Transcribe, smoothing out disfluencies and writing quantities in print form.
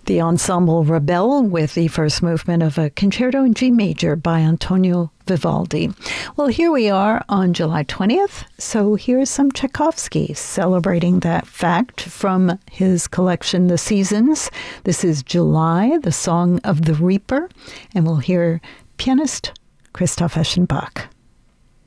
The Ensemble Rebelle with the first movement of a concerto in G major by Antonio Vivaldi. Well, here we are on July 20th, so here's some Tchaikovsky celebrating that fact from his collection, The Seasons. This is July, the Song of the Reaper, and we'll hear pianist Christoph Eschenbach.